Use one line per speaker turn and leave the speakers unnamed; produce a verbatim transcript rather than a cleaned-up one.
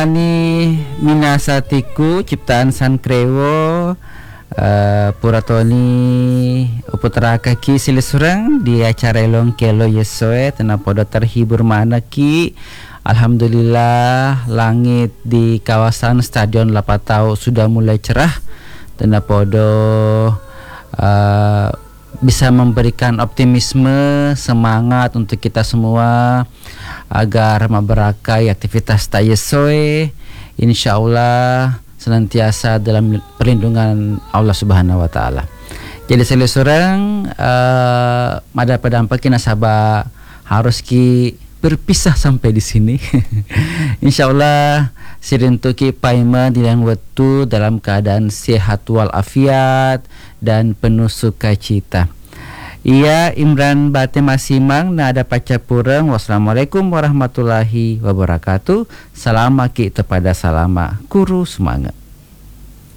Mani minasatiku ciptaan San Krewo uh, Puratoni uputraka ki silisurang di acara elong kelo yesoe tenapodo terhibur mana ki. Alhamdulillah langit di kawasan Stadion Lapatau sudah mulai cerah tenapodo uh, bisa memberikan optimisme, semangat untuk kita semua agar memberakai aktivitas tayesoe insyaallah senantiasa dalam perlindungan Allah Subhanahu wa taala. Jadi saya seorang uh, mada pedampak nasabah harus ki berpisah sampai di sini. Insyaallah sirintuki paima dilang waktu dalam keadaan sehat walafiat dan penuh sukacita. Iya Imran Bate Masimang nada pacapurang. Wassalamualaikum warahmatullahi wabarakatuh. Salam maki tepada salama kuru semangat.